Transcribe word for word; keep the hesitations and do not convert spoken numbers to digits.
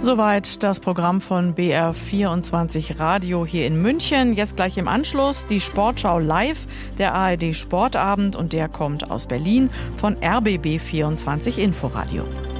Soweit das Programm von B R vierundzwanzig Radio hier in München. Jetzt gleich im Anschluss die Sportschau live, der A R D Sportabend, und der kommt aus Berlin von R B B vierundzwanzig Inforadio.